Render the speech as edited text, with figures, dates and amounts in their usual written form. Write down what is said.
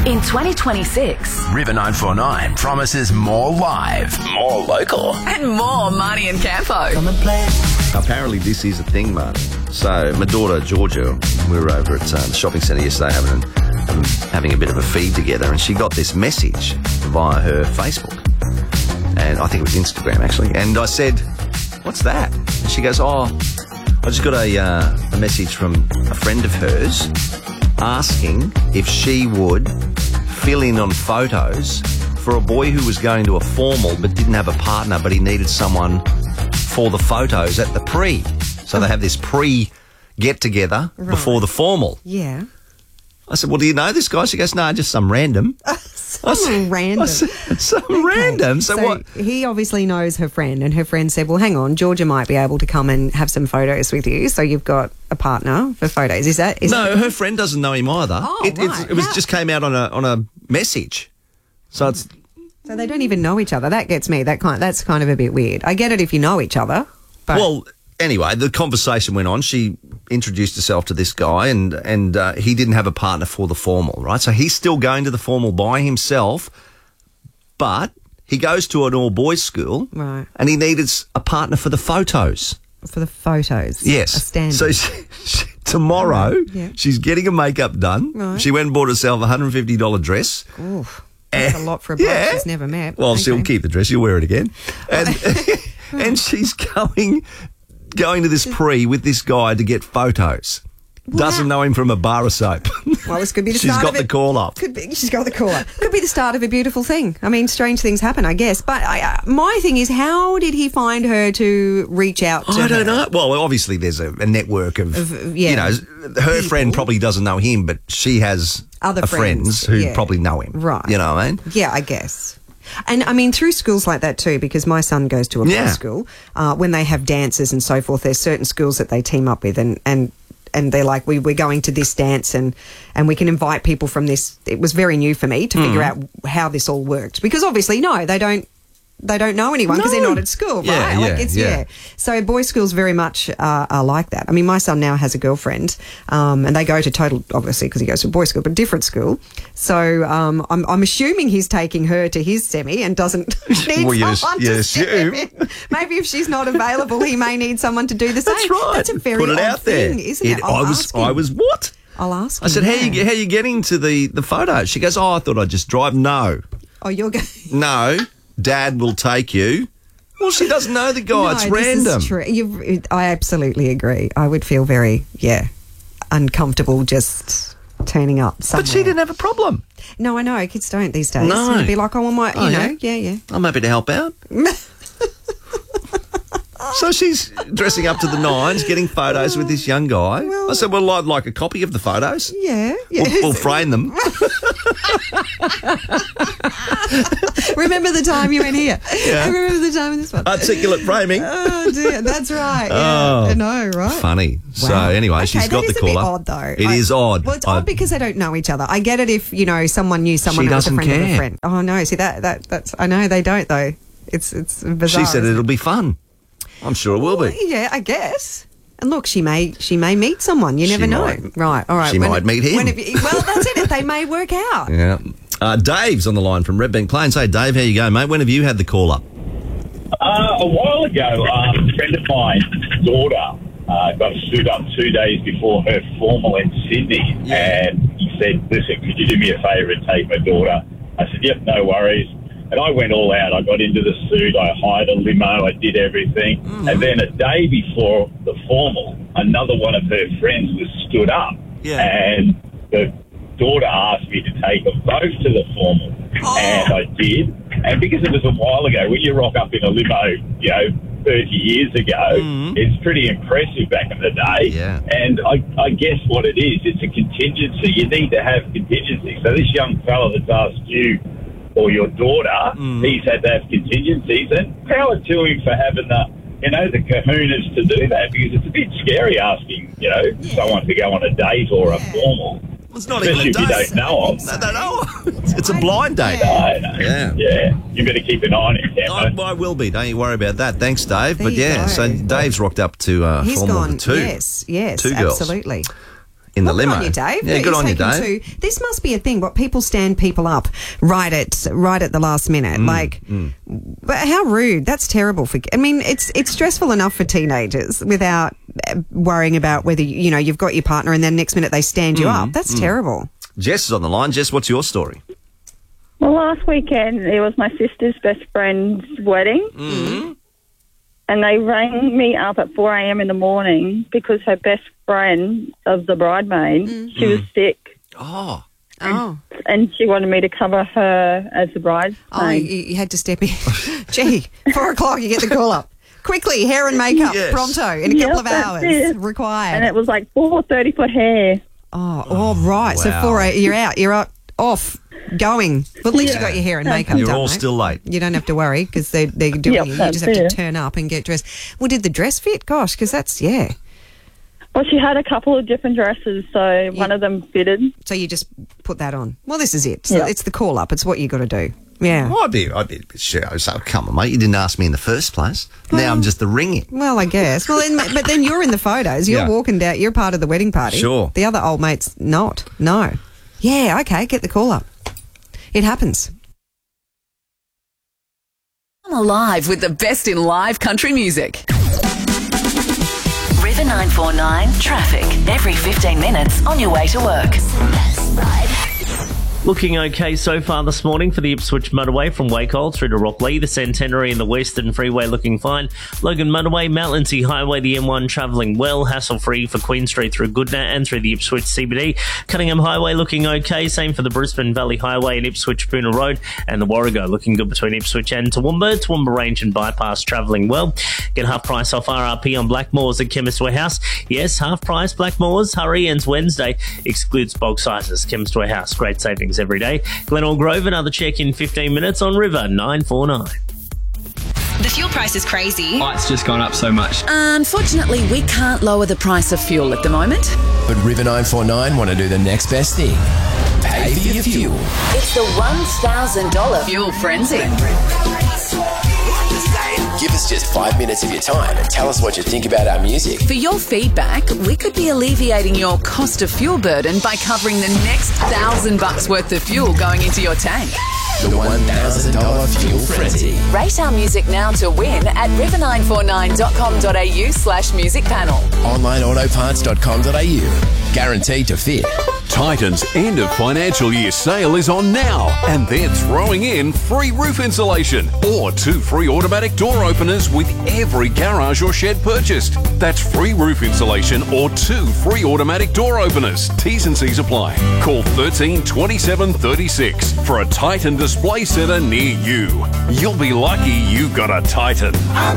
In 2026, River 949 promises more live, more local. and more Marnie and Campo. Apparently this is a thing, Marty. So my daughter, Georgia, we were over at the shopping centre yesterday having a bit of a feed together, and she got this message via her Facebook. And I think it was Instagram, actually. And I said, "What's that?" And she goes, "Oh, I just got a message from a friend of hers asking if she would fill in on photos for a boy who was going to a formal but didn't have a partner, but he needed someone for the photos at the pre." So they have this pre-get-together before the formal. Yeah. I said, "Well, do you know this guy?" She goes, "No, just some random." Random. I said, some random. So what? He obviously knows her friend, and her friend said, "Well, hang on, Georgia might be able to come and have some photos with you, so you've got a partner for photos." Is that? No, her friend doesn't know him either. Oh, right. It was just came out on a message. So it's... So they don't even know each other. That gets me. That's kind of a bit weird. I get it if you know each other, but Well, anyway, the conversation went on. She introduced herself to this guy, and he didn't have a partner for the formal, right? So he's still going to the formal by himself, but he goes to an all-boys school, Right. and he needed a partner for the photos. for the photos. Yes. A stand. So tomorrow, Yeah. she's getting her makeup done. Right. She went and bought herself a $150 dress. Oof. That's a lot for a bloke she's never met. Well, Okay. she'll keep the dress. She'll wear it again. And, and she's going to this pre with this guy to get photos. Doesn't know him from a bar of soap. Well, this could be the She's start got of the call up. Could be. She's got the call up. Could be the start of a beautiful thing. I mean, strange things happen, I guess. But my thing is, how did he find her to reach out to I don't her? know. Well, obviously there's a network of yeah, you know, her friend probably doesn't know him, but she has Other friends who yeah. probably know him. Right. You know what I mean? Yeah, I guess. And, I mean, through schools like that too, because my son goes to a boys' school, when they have dances and so forth, there's certain schools that they team up with and they're like, we're going to this dance and we can invite people from this. It was very new for me to figure out how this all worked. Because obviously, no, they don't know anyone because they're not at school, right? Yeah. So boys' schools very much are like that. I mean, my son now has a girlfriend, and they go to total, obviously, because he goes to a boys' school, but different school. So I'm assuming he's taking her to his semi and doesn't need Well, someone you to step assume. in. Maybe if she's not available, he may need someone to do the same. That's right. That's a very Put it odd out there. thing, isn't it? I'll ask him. I was what? I'll ask him. I said, yeah. how you getting to the photo? She goes, I thought I'd just drive. No. Oh, you're going. No. Dad will take you. Well, she doesn't know the guy. It's This random. is true. I absolutely agree. I would feel very, uncomfortable just turning up somewhere. But she didn't have a problem. No, I know. Kids don't these days. No. It'd be like, you know, yeah. I'm happy to help out. So she's dressing up to the nines, getting photos with this young guy. Well- I said, well, I'd like a copy of the photos. Yeah. We'll frame them. Remember the time you went here? Yeah. I remember the time in this one. Articulate framing. Oh, dear. That's right. Yeah. Oh. I know, right? Funny. So Wow. anyway, Okay, she's got that the is a call bit up. odd, though. It is odd. Well, it's odd because they don't know each other. I get it if, someone knew someone She that was a doesn't friend of a care. friend. Oh, no. See, that's... I know they don't, though. It's bizarre. She said it'll be fun. I'm sure it will be. Yeah, I guess. And look, she may meet someone. You never know. might. Right, all right. She might meet him. Well, that's it. They may work out. Yeah. Dave's on the line from Red Bank Plains. Hey, Dave, how you go, mate? When have you had the call up? A while ago, a friend of mine's daughter got stood up 2 days before her formal in Sydney, and he said, listen, could you do me a favour and take my daughter? I said, yep, no worries. And I went all out. I got into the suit. I hired a limo. I did everything. And then a day before the formal, another one of her friends was stood up. Yeah. And the daughter asked me to take them both to the formal. And I did. And because it was a while ago, when you rock up in a limo, 30 years ago, it's pretty impressive back in the day. Yeah. And I guess what it is, it's a contingency. You need to have contingency. So this young fella that's asked you or your daughter, he's had to have contingencies, and power to him for having the kahunas to do that, because it's a bit scary asking, someone to go on a date or a formal. It's not Especially even a if you date. don't know them. I don't know. It's a blind date. I know. Yeah. You better keep an eye on him, Campo. I will be. Don't you worry about that. Thanks, Dave. There but you yeah, go. so Dave's rocked up to He's formal gone. with two. Yes, two girls. absolutely. in the limo. Good on you, Dave. Yeah, good on you, Dave. This must be a thing. What people stand people up right at the last minute. But how rude. That's terrible. It's stressful enough for teenagers without worrying about whether, you've got your partner and then next minute they stand you up. That's terrible. Jess is on the line. Jess, what's your story? Well, last weekend it was my sister's best friend's wedding. Mm-hmm. And they rang me up at 4 a.m. in the morning because her best friend of the bridemaid, she was sick. Oh. And she wanted me to cover her as the bridesmaid. Oh, you had to step in. Gee, 4 o'clock, you get the call up. Quickly, hair and makeup, pronto, in a couple of hours, required. And it was like 4:30 for hair. Oh, right. Wow. So 4 you're out, off. Going. But at least you got your hair and makeup done. You're all mate. Still late. You don't have to worry because they're doing it. You just have to turn up and get dressed. Well, did the dress fit? Gosh, because that's, Well, she had a couple of different dresses, so one of them fitted. So you just put that on. Well, this is it. So it's the call up. It's what you got to do. Yeah. I'd be a bit sure. So, come on, mate. You didn't ask me in the first place. Now I'm just the ringing. Well, I guess. Well, but then you're in the photos. You're walking down. You're part of the wedding party. Sure. The other old mate's not. No. Yeah, okay. Get the call up. It happens. I'm alive with the best in live country music. River 949 traffic every 15 minutes on your way to work. Looking okay so far this morning for the Ipswich motorway from Wacol through to Rockley, the Centenary and the Western Freeway looking fine. Logan motorway, Mount Lindsay Highway, the M1 travelling well, hassle-free for Queen Street through Goodna and through the Ipswich CBD. Cunningham Highway looking okay, same for the Brisbane Valley Highway and Ipswich Boonah Road, and the Warrego looking good between Ipswich and Toowoomba. Toowoomba Range and Bypass travelling well. Get half price off RRP on Blackmores at Chemist Warehouse. Yes, half price Blackmores. Hurry, ends Wednesday. Excludes bulk sizes. Chemist Warehouse, great savings every day. Glenelg Grove, another check in 15 minutes on River 949. The fuel price is crazy. Oh, it's just gone up so much. Unfortunately, we can't lower the price of fuel at the moment. But River 949 want to do the next best thing. Pay for your fuel. It's the $1,000 Fuel Frenzy. Give us just 5 minutes of your time and tell us what you think about our music. For your feedback, we could be alleviating your cost of fuel burden by covering the next $1,000 worth of fuel going into your tank. The $1,000 Fuel Frenzy. Rate our music now to win at river949.com.au/music panel. Onlineautoparts.com.au. Guaranteed to fit. Titan's end of financial year sale is on now, and they're throwing in free roof insulation or 2 free automatic door openers with every garage or shed purchased. That's free roof insulation or 2 free automatic door openers. T's and C's apply. Call 13 27 36 for a Titan display centre near you. You'll be lucky you got a Titan.